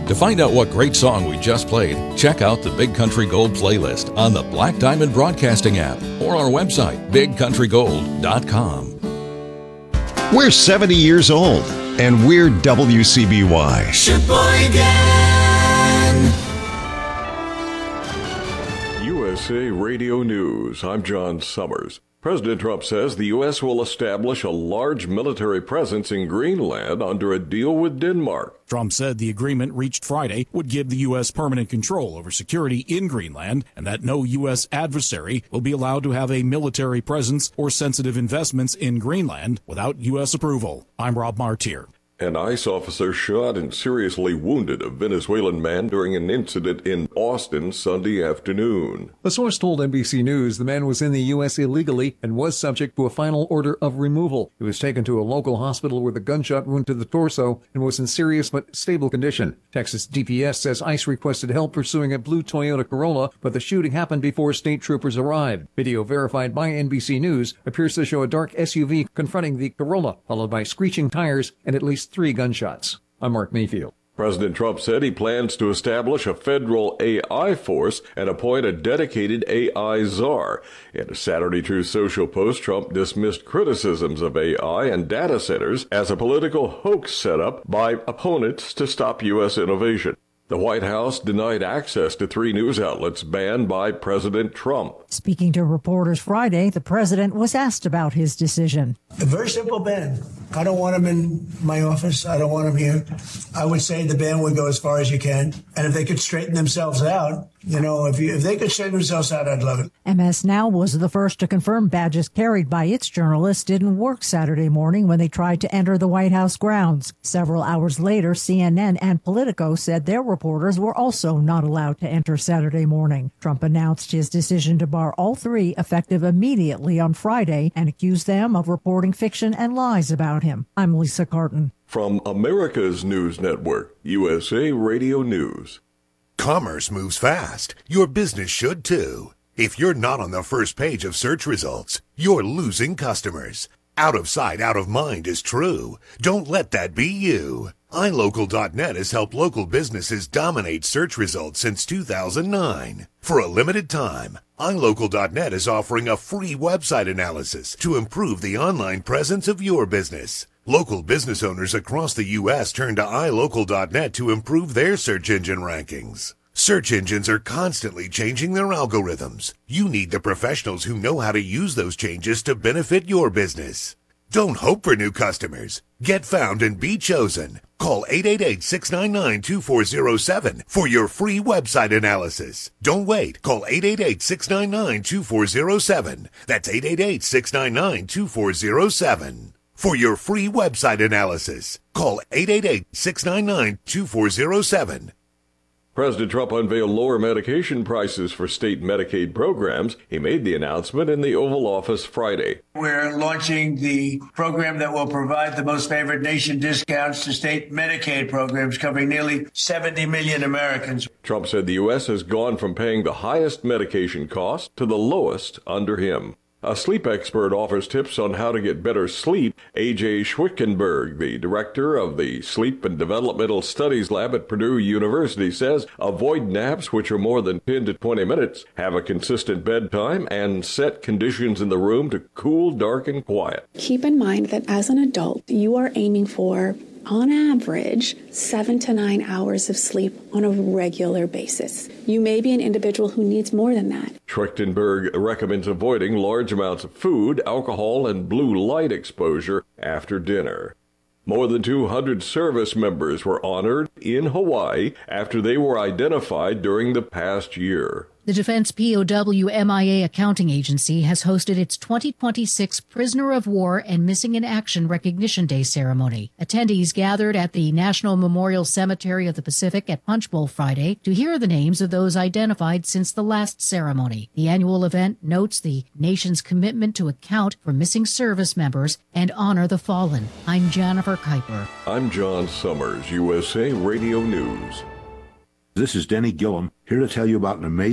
To find out what great song we just played, check out the Big Country Gold playlist on the Black Diamond Broadcasting app or our website, bigcountrygold.com. We're 70 years old, and we're WCBY. Sheboygan! USA Radio News. I'm John Summers. President Trump says the U.S. will establish a large military presence in Greenland under a deal with Denmark. Trump said the agreement reached Friday would give the U.S. permanent control over security in Greenland and that no U.S. adversary will be allowed to have a military presence or sensitive investments in Greenland without U.S. approval. I'm Rob Martier. An ICE officer shot and seriously wounded a Venezuelan man during an incident in Austin Sunday afternoon. A source told NBC News the man was in the U.S. illegally and was subject to a final order of removal. He was taken to a local hospital with a gunshot wound to the torso and was in serious but stable condition. Texas DPS says ICE requested help pursuing a blue Toyota Corolla, but the shooting happened before state troopers arrived. Video verified by NBC News appears to show a dark SUV confronting the Corolla, followed by screeching tires and at least 3 gunshots. I'm Mark Mayfield. President Trump said he plans to establish a federal AI force and appoint a dedicated AI czar. In a Saturday Truth Social post, Trump dismissed criticisms of AI and data centers as a political hoax set up by opponents to stop U.S. innovation. The White House denied access to 3 news outlets banned by President Trump. Speaking to reporters Friday, the president was asked about his decision. A very simple ban. I don't want him in my office. I don't want him here. I would say the ban would go as far as you can. And if they could straighten themselves out, if they could straighten themselves out, I'd love it. MS Now was the first to confirm badges carried by its journalists didn't work Saturday morning when they tried to enter the White House grounds. Several hours later, CNN and Politico said their reporters were also not allowed to enter Saturday morning. Trump announced his decision to bar all 3 effective immediately on Friday and accused them of reporting fiction and lies about him. I'm Lisa Carton. From America's News Network, USA Radio News. Commerce moves fast. Your business should too. If you're not on the first page of search results, you're losing customers. Out of sight, out of mind is true. Don't let that be you. iLocal.net has helped local businesses dominate search results since 2009. For a limited time, iLocal.net is offering a free website analysis to improve the online presence of your business. Local business owners across the U.S. turn to iLocal.net to improve their search engine rankings. Search engines are constantly changing their algorithms. You need the professionals who know how to use those changes to benefit your business. Don't hope for new customers. Get found and be chosen. Call 888-699-2407 for your free website analysis. Don't wait. Call 888-699-2407. That's 888-699-2407. For your free website analysis, call 888-699-2407. President Trump unveiled lower medication prices for state Medicaid programs. He made the announcement in the Oval Office Friday. We're launching the program that will provide the most favored nation discounts to state Medicaid programs covering nearly 70 million Americans. Trump said the U.S. has gone from paying the highest medication cost to the lowest under him. A sleep expert offers tips on how to get better sleep. A.J. Schwickenberg, the director of the Sleep and Developmental Studies Lab at Purdue University, says avoid naps which are more than 10 to 20 minutes, have a consistent bedtime, and set conditions in the room to cool, dark, and quiet. Keep in mind that as an adult, you are aiming for, on average, 7 to 9 hours of sleep on a regular basis. You may be an individual who needs more than that. Schwechtenberg recommends avoiding large amounts of food, alcohol, and blue light exposure after dinner. More than 200 service members were honored in Hawaii after they were identified during the past year. The Defense POW MIA Accounting Agency has hosted its 2026 Prisoner of War and Missing in Action Recognition Day ceremony. Attendees gathered at the National Memorial Cemetery of the Pacific at Punch Bowl Friday to hear the names of those identified since the last ceremony. The annual event notes the nation's commitment to account for missing service members and honor the fallen. I'm Jennifer Kuiper. I'm John Summers, USA Radio News. This is Denny Gillum, here to tell you about an amazing